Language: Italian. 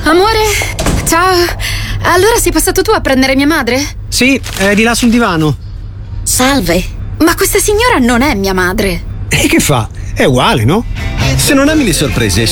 Amore, ciao. Allora sei passato tu a prendere mia madre? Sì, è di là sul divano. Salve. Ma questa signora non è mia madre. E che fa? È uguale, no? Se non ami le sorprese,